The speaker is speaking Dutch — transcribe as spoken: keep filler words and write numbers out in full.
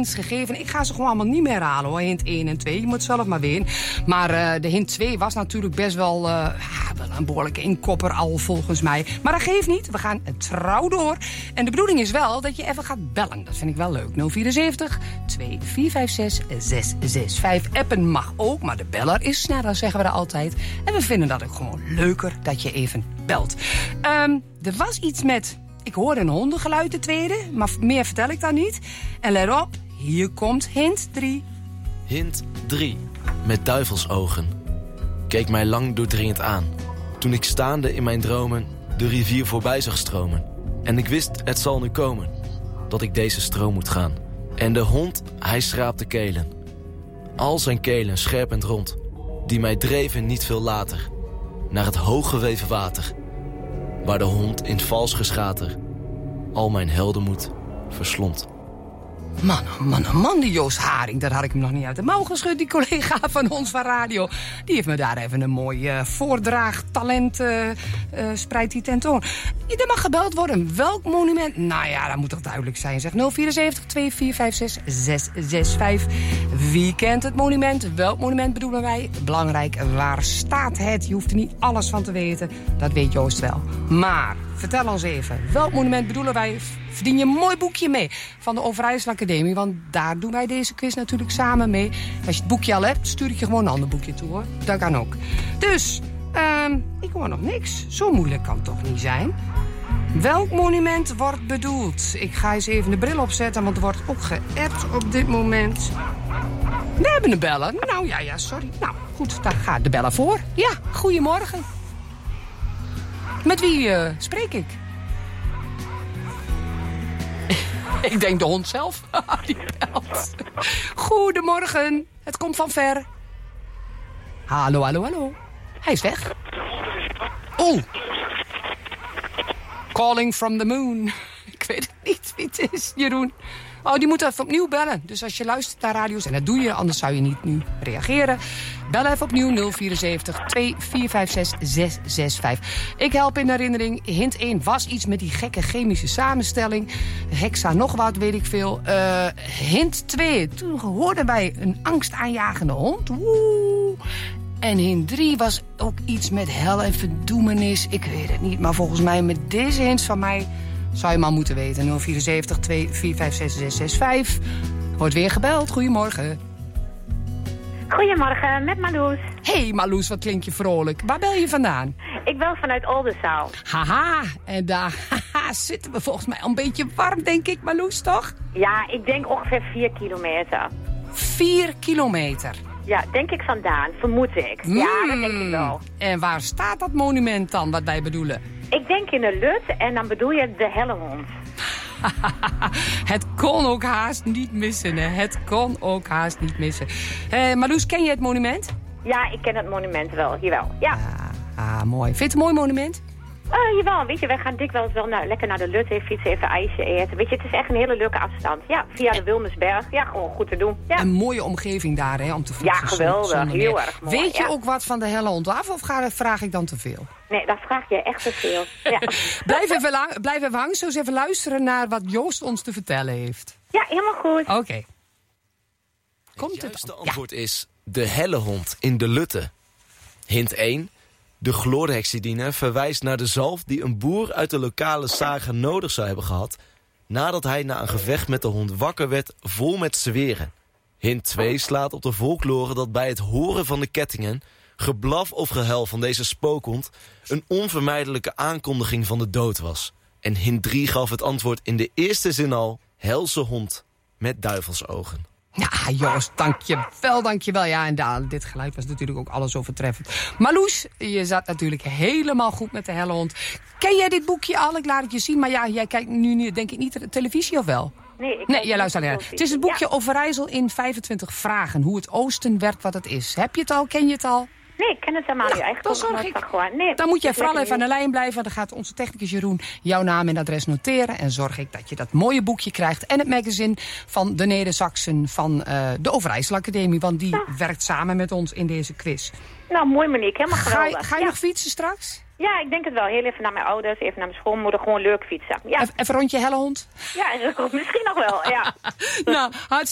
hints gegeven. Ik ga ze gewoon allemaal niet meer herhalen hoor. Hint één en twee, je moet zelf maar weten. Maar uh, de hint twee was natuurlijk best wel, uh, wel een behoorlijke inkopper al volgens mij. Maar dat geeft niet, we gaan trouw door. En de bedoeling is wel dat je even gaat bellen. Dat vind ik wel leuk. nul vierenzeventig, twee vier vijf zes, zes zes vijf. Appen mag ook, maar de beller is sneller, zeggen we er altijd. En we vinden dat ook gewoon leuker dat je even belt. Um, er was iets met... Ik hoorde een hondengeluid, de tweede, maar meer vertel ik dan niet. En let op, hier komt hint drie. Hint drie. Met duivelsogen. Keek mij lang doordringend aan. Toen ik staande in mijn dromen de rivier voorbij zag stromen. En ik wist, het zal nu komen, dat ik deze stroom moet gaan. En de hond, hij schraapte kelen. Al zijn kelen scherp en rond. Die mij dreven niet veel later. Naar het hooggeweven water. Waar de hond in vals geschater al mijn heldenmoed verslond. Man, oh man, oh man, die Joost Haring, dat had ik hem nog niet uit de mouw geschud. Die collega van ons van radio, die heeft me daar even een mooi uh, voordraagtalent, uh, uh, spreidt die tentoon. Er mag gebeld worden. Welk monument? Nou ja, dat moet toch duidelijk zijn. Zeg nul vierenzeventig, twee vier vijf zes, zes zes vijf. Wie kent het monument? Welk monument bedoelen wij? Belangrijk, waar staat het? Je hoeft er niet alles van te weten. Dat weet Joost wel. Maar, vertel ons even, welk monument bedoelen wij? Verdien je een mooi boekje mee van de Overijssel Academie. Want daar doen wij deze quiz natuurlijk samen mee. Als je het boekje al hebt, stuur ik je gewoon een ander boekje toe hoor. Dat kan ook. Dus, um, ik hoor nog niks. Zo moeilijk kan het toch niet zijn? Welk monument wordt bedoeld? Ik ga eens even de bril opzetten, want er wordt ook geappt op dit moment. We hebben een beller. Nou ja, ja, sorry. Nou, goed, daar gaat de beller voor. Ja, goedemorgen. Met wie uh, spreek ik? Ik denk de hond zelf. Die belt. Goedemorgen. Het komt van ver. Hallo, hallo, hallo. Hij is weg. Oh. Calling from the moon. Ik weet niet wie het is, Jeroen. Oh, die moet even opnieuw bellen. Dus als je luistert naar radio's, en dat doe je, anders zou je niet nu reageren. Bel even opnieuw nul vierenzeventig, twee vier vijf zes, zes zes vijf. Ik help in herinnering. Hint één was iets met die gekke chemische samenstelling. Hexa nog wat, weet ik veel. Uh, hint twee, toen hoorden wij een angstaanjagende hond. Woe. En hint drie was ook iets met hel en verdoemenis. Ik weet het niet, maar volgens mij met deze hints van mij zou je maar moeten weten. nul vierenzeventig, twee vier vijf zes, zes zes vijf. Wordt weer gebeld. Goedemorgen. Goedemorgen, met Marloes. Hey Marloes, wat klink je vrolijk. Waar bel je vandaan? Ik bel vanuit Oldenzaal. Haha, en daar haha, zitten we volgens mij al een beetje warm, denk ik, Marloes, toch? Ja, ik denk ongeveer vier kilometer. Vier kilometer? Ja, denk ik vandaan, vermoed ik. Mm. Ja, dat denk ik wel. En waar staat dat monument dan, wat wij bedoelen? Ik denk in de Lut en dan bedoel je de Hellehond. Het kon ook haast niet missen, hè. Het kon ook haast niet missen. Uh, Marloes, ken je het monument? Ja, ik ken het monument wel, jawel. Ja. Ah, ah, mooi. Vind je het een mooi monument? Uh, jawel, weet je, wij gaan dikwijls wel naar, lekker naar de Lut even fietsen, even ijsje eten. Weet je, het is echt een hele leuke afstand. Ja, via de Wilmersberg. Ja, gewoon goed te doen. Ja. Een mooie omgeving daar, hè, om te fietsen. Ja, geweldig. Heel erg mooi. Weet je ja. ook wat van de Hellehond af, of ga, vraag ik dan te veel? Nee, dat vraag je echt te veel. Ja. blijf, even lang, blijf even hangen, zo eens even luisteren naar wat Joost ons te vertellen heeft. Ja, helemaal goed. Oké. Okay. Het juiste antwoord ja. is de Hellehond in de Lutte. Hint één. De chloorhexidine verwijst naar de zalf die een boer uit de lokale zager nodig zou hebben gehad nadat hij na een gevecht met de hond wakker werd vol met zweren. Hint twee slaat op de folklore dat bij het horen van de kettingen, geblaf of gehuil van deze spookhond een onvermijdelijke aankondiging van de dood was. En hint drie gaf het antwoord in de eerste zin al, helse hond met duivelsogen. Ja, Joost, dankjewel, dankjewel. Ja, en da, dit geluid was natuurlijk ook alles overtreffend. Marloes, je zat natuurlijk helemaal goed met de Hellehond. Ken jij dit boekje al? Ik laat het je zien. Maar ja, jij kijkt nu denk ik niet de televisie, of wel? Nee, ik nee jij luistert alleen. Het is het boekje ja. Overijssel in vijfentwintig vragen. Hoe het oosten werd wat het is. Heb je het al? Ken je het al? Nee, ik ken het helemaal niet. Eigenlijk dan zorg ik. Gewoon. Nee, dan moet jij vooral even aan de lijn blijven. Dan gaat onze technicus Jeroen jouw naam en adres noteren. En zorg ik dat je dat mooie boekje krijgt. En het magazine van de Neder-Saxen van uh, de Overijssel Academie. Want die ja. werkt samen met ons in deze quiz. Nou, mooi Monique. Helemaal geweldig. Ga je, ga je ja. nog fietsen straks? Ja, ik denk het wel. Heel even naar mijn ouders, even naar mijn schoonmoeder. Gewoon leuk fietsen. Ja. Even, even rondje Hellehond? Ja, misschien nog wel, ja. Nou, hartstikke